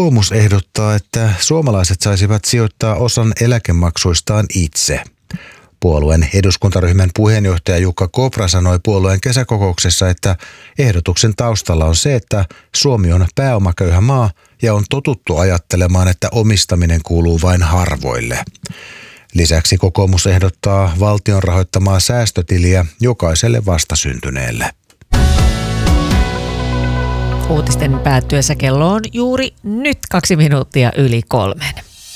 Kokoomus ehdottaa, että suomalaiset saisivat sijoittaa osan eläkemaksuistaan itse. Puolueen eduskuntaryhmän puheenjohtaja Jukka Kopra sanoi puolueen kesäkokouksessa, että ehdotuksen taustalla on se, että Suomi on pääomaköyhä maa ja on totuttu ajattelemaan, että omistaminen kuuluu vain harvoille. Lisäksi kokoomus ehdottaa valtion rahoittamaa säästötiliä jokaiselle vastasyntyneelle. Uutisten päättyessä kello on juuri nyt 2 minuuttia yli 3.